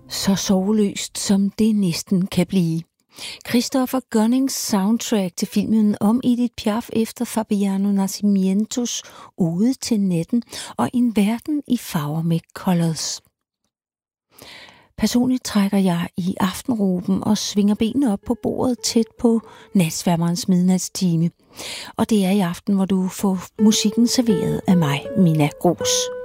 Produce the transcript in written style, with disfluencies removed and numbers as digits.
Så sorgløst, som det næsten kan blive. Christopher Gunnings soundtrack til filmen om Edith Piaf efter Fabiano Nascimientos Ode til natten og en verden i farver med colors. Personligt trækker jeg i aftenroben og svinger benene op på bordet tæt på natsværmerens midnatstime. Og det er i aften, hvor du får musikken serveret af mig, Mina Gros.